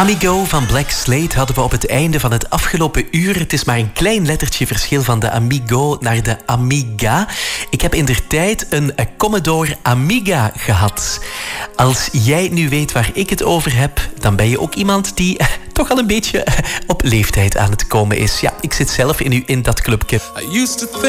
Amigo van Black Slate hadden we op het einde van het afgelopen uur. Het is maar een klein lettertje verschil van de Amigo naar de Amiga. Ik heb indertijd een Commodore Amiga gehad. Als jij nu weet waar ik het over heb, dan ben je ook iemand die toch al een beetje op leeftijd aan het komen is. Ja, ik zit zelf in dat clubje.